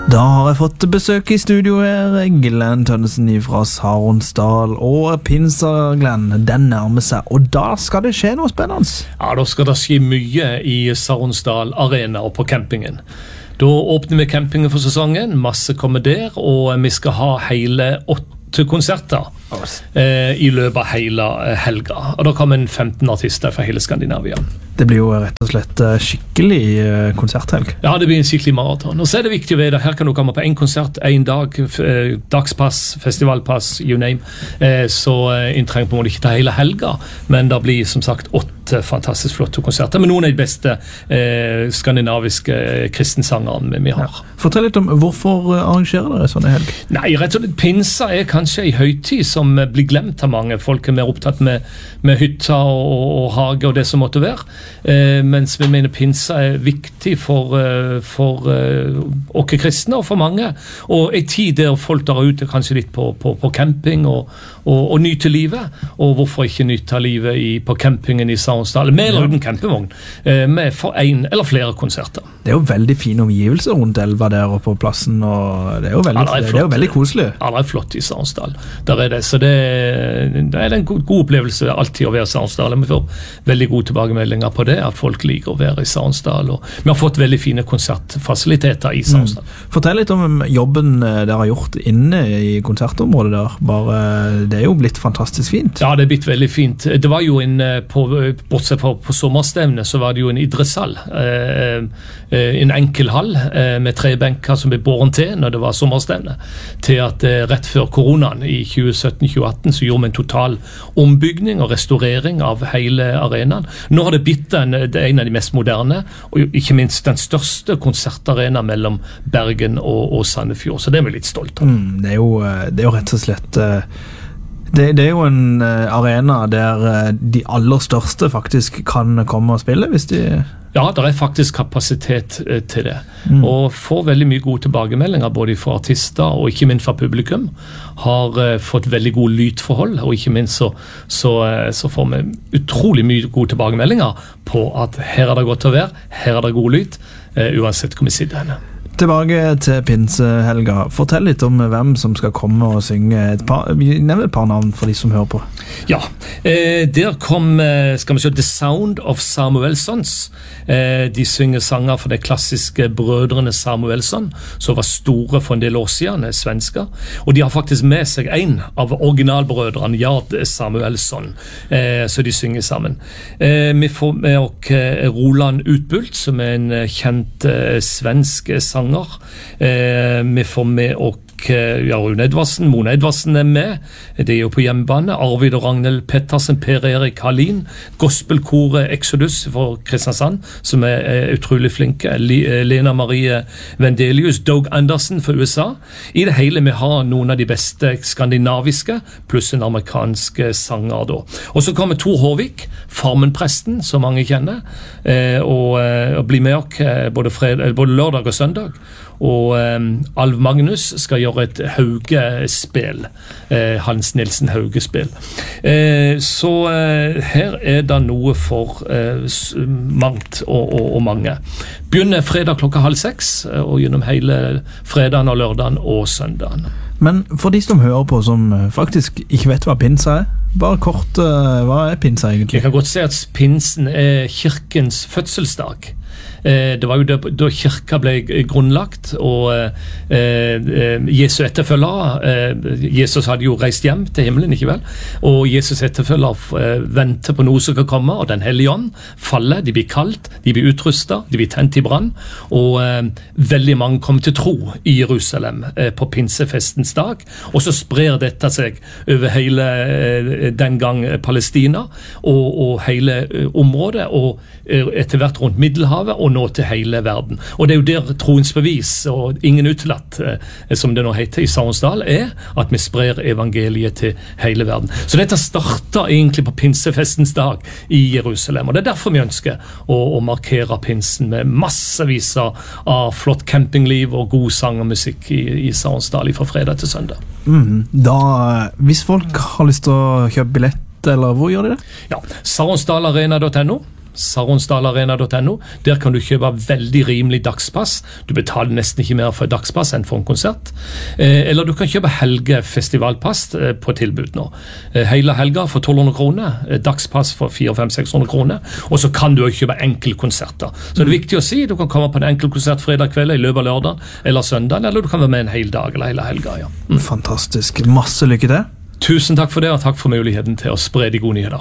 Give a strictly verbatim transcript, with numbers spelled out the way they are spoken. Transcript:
Da har jeg fått besøk i studio her, Glenn Tønnesen fra Saronsdal, og Pinsa, Glenn, den nærmer seg, og da skal det skje noe spennende. Ja, da skal det skje mye i Saronsdal Arena og på campingen. Da åpner vi campingen for sesongen, masse kommer der, og vi skal ha hele åtte konserter eh, i løpet av hele helga. Og da kommer en femten artister fra hele Skandinavia. Det blir jo rett og slett skikkelig konserthelg. Ja, det blir en skikkelig maraton. Og så er det viktig å vite, her kan du komme på en konsert, en dag, dagspass, festivalpass, you name. Så en trenger på en måte ikke ta hele helga, men det blir som sagt åtte fantastisk flotte konserter, med noen av de beste eh, skandinaviske kristensangerne vi har. Ja. Fortell litt om hvorfor arrangerer dere sånne helg? Nei, rett og slett, pinsa er kanskje en høytid som blir glemt av mange. Folk er mer opptatt med, med hytta og, og hage og det som måtte være. Eh, mens vi mener pinsa er viktig for, uh, for uh, oss kristne og for mange. Og en tid der folk der ute kanskje litt på, på, på camping og, og, og nyter livet. Og hvorfor ikke nyte livet i, på campingen i Saronsdal, med eller uten campingvogn, eh, med for en eller flere konserter. Det er jo veldig fine omgivelser rundt elva der og på plassen, og det er jo veldig, ja, det er flott, det er jo veldig koselig. Ja, det er flott i Saronsdal. Der er det, så det, det er en god, god opplevelse alltid å være i Saronsdal. Vi får veldig gode tilbakemeldinger på det, at folk liker å være i Saronsdal, og vi har fått veldig fine konsertfasiliteter i Saronsdal. Mm. Fortell litt om jobben dere har gjort inne i konsertområdet der. Bare, det er jo blitt fantastisk fint. Ja, det er blitt veldig fint. Det var jo en, på, bortsett fra på sommerstevnet, så var det jo en idrettshall. Eh, en enkel hall eh, med tre benker som ble båren til når det var sommerstevne. Til at eh, rett før koronaen i tjue sytten tjue atten så gjorde vi en total ombygning og restaurering av hele arenaen. Nå har det blitt en, en av de mest moderne, og ikke minst den største konsertarena mellom Bergen og, og Sandefjord, så det er vi litt stolt av. Mm, det, er jo, det er jo rett og slett det, det er jo en arena der de aller største faktisk kan komme og spille hvis de... Ja, det er faktisk kapasitet eh, til det. Mm. Og får veldig mye gode tilbakemeldinger, både fra artister og ikke minst fra publikum. Har eh, fått veldig gode lydforhold, og ikke minst så, så, eh, så får vi utrolig mye gode tilbakemeldinger på at her er det godt å være, her er det god lyd, eh, uansett hvor vi sitter henne. Tilbake til pinsehelga. Fortell litt om hvem som skal komme og synge et par, nevn et par navn for de som hører på. Ja, eh, der kom, skal vi se, The Sound of Samuelsons. Eh, de synger sanger for de klassiske brødrene Samuelsson, som var store for en del år siden, svensker. Og de har faktisk med seg en av originalbrødrene, Jard Samuelsson, eh, så de synger sammen. Eh, vi får med oss Roland Utbult, som er en kjent eh, svensk sanger. Eh, vi får med og ja, Rune Edvardsen, Mona Edvardsen er med, det er jo på hjemmebane. Arvid og Ragnhild Pettersen, Per Erik Hallin, gospelkoret Exodus for Kristiansand, som er, er utrolig flinke, Lena Marie Vendelius, Doug Anderson for U S A. I det hele vi har noen av de beste skandinaviske, pluss en amerikansk sanger da. Og så kommer Tor Håvik, Farmenpresten, som mange kjenner, eh, og, og blir med oss både, fred, både lørdag og søndag. Og um, Alv Magnus skal gjøre et Hauge-spill, eh, Hans Nilsen Hauge-spill. Eh, så eh, her er det noe for eh, mangt og, og, og mange. Begynner fredag klokka halv seks, og gjennom hele fredagen og lørdagen og søndagen. Men for de som hører på, som faktisk ikke vet hva pinsa er, bare kort, hva er pinsa egentlig? Jeg kan godt si at pinsen er kirkens fødselsdag. Det var jo da, da kirka ble grunnlagt, og eh, Jesu etterfølgere, eh, Jesus hadde jo reist hjem til himmelen, ikke vel? Og Jesus etterfølgere eh, venter på noe som kan komme, og den hellige ånd faller, de blir kalt, de blir utrustet, de blir tent i brann, og eh, veldig mange kommer til tro i Jerusalem eh, på pinsefestens dag, og så sprer dette seg over hele eh, den gang Palestina, og, og hele eh, området, og eh, etter hvert rundt Middelhavet, og nå til hele verden. Og det er jo der troens bevis, og ingen utelatt, eh, som det nå heter i Saronsdal, er at vi sprer evangeliet til hele verden. Så dette starter egentlig på pinsefestens dag i Jerusalem, og det er derfor vi ønsker å, å markere pinsen med massevis av flott campingliv og god sang og musikk i, i Saronsdal fra fredag til søndag. Mm, da, hvis folk har lyst til å kjøpe billett, eller hvor gjør de det? Ja, saronsdalarena punktum no. saronsdalarena punktum no. Der kan du kjøpe veldig rimelig dagspass. Du betaler nesten ikke mer for dagspass enn for en konsert. Eh, eller du kan kjøpe helgefestivalpass eh, på tilbud nå. Eh, hele helga for tolv hundre kroner, eh, dagspass for fire fem seks hundre kroner, og så kan du også kjøpe enkelkonserter. Så det er viktig å si, du kan komme på en enkelkonsert fredag kveld i løpet av lørdag eller søndag, eller du kan være med en hel dag eller hele helga. Ja. Mm. Fantastisk. Masse lykke til. Tusen takk for det, og takk for muligheten til å spre de gode nyheter.